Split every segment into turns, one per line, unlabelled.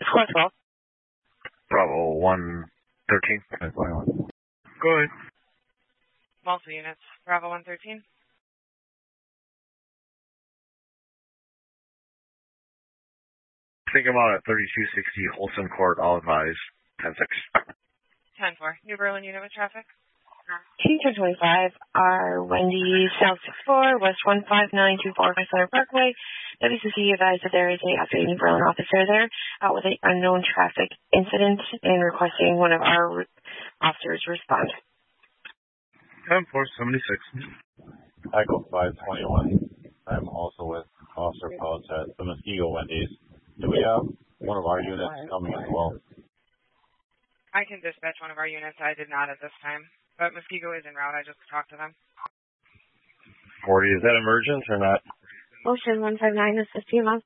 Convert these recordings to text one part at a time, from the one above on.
Squad 12.
Bravo 113.
Go ahead.
Multiple units. Bravo 113.
I think I'm out at 3260 Holson Court. I'll advise 10-6.
10-4. New Berlin unit with traffic.
Teacher 25 are Wendy South 64, West 15924 Center Parkway. WCC advised that there is a New Berlin officer there out with an unknown traffic incident and requesting one of our officers respond.
10-4, 76.
Echo 521. I'm also with Officer Pouts at the Muskego Wendy's. Do we have one of our units coming as well?
I can dispatch one of our units. I did not at this time. But Muskego is en route. I just talked to them.
40, is that emergent or not?
Ocean 159, this is TMS.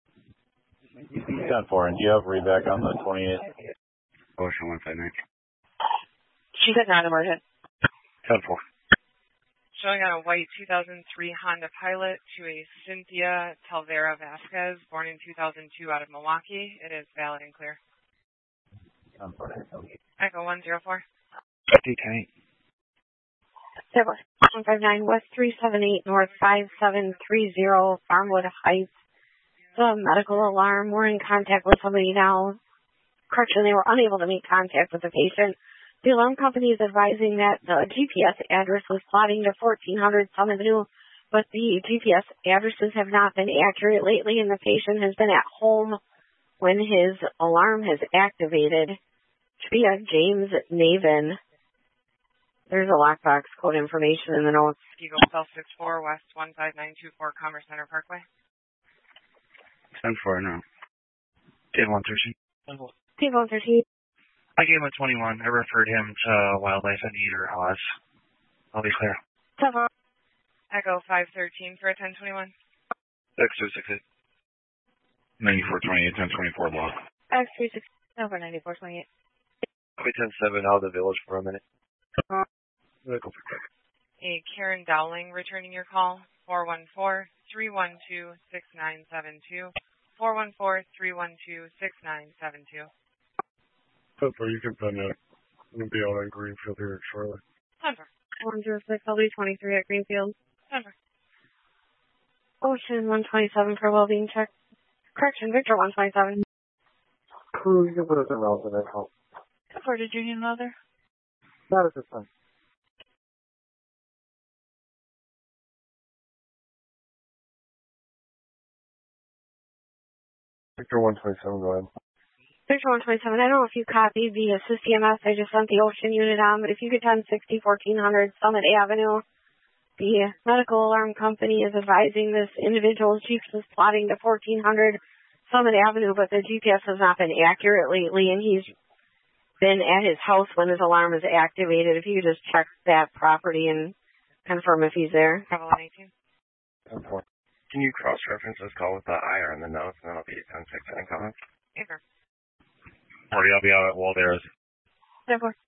10-4, and do you have read back on the 28th?
Ocean 159.
She said not emergent.
10-4.
Showing on a white 2003 Honda Pilot to a Cynthia Talvera Vasquez, born in 2002 out of Milwaukee. It is valid and clear.
10-4.
Echo 104.
50-10.
159 West 378 North 5730 Farmwood Heights. The medical alarm. We're in contact with somebody now. Correction, they were unable to make contact with the patient. The alarm company is advising that the GPS address was plotting to 1400 Summit Avenue, but the GPS addresses have not been accurate lately, and the patient has been at home when his alarm has activated. Should be a James Navin. There's a lockbox code information in the notes.
Muskego South 64 West 15924 Commerce Center Parkway.
10-4, no. Dave 113.
Steve 113.
I gave him a 21. I referred him to Wildlife and Eater Haas. I'll be clear.
Echo 513 for a 1021.
X268. 9428, 1024 block.
X36 over 9428.
Quit 10-7 out of the village for a minute.
A Karen Dowling returning your call. 414-312-6972. 414-312-6972.
Pepper, you can pen that. I'm going to be out on Greenfield here shortly.
10-4.
106 LD23 at Greenfield.
10-4.
Ocean 127 for well-being check. Correction, Victor 127.
Crew, you can put us in route for that help.
Where did you need another?
Not at this time. Victor 127, go ahead.
Victor 127, I don't know if you copied the assist EMS. I just sent the Ocean unit on, but if you could 1060 1400 Summit Avenue, the medical alarm company is advising this individual's GPS is plotting to 1400 Summit Avenue, but the GPS has not been accurate lately, and he's been at his house when his alarm is activated. If you could just check that property and confirm if he's there.
Bravo 118.
10-4. Can you cross-reference this call with the IR in the notes, and then I'll be 10-6 any comments?
Sure.
40, I'll be out at Walderas.
10-4.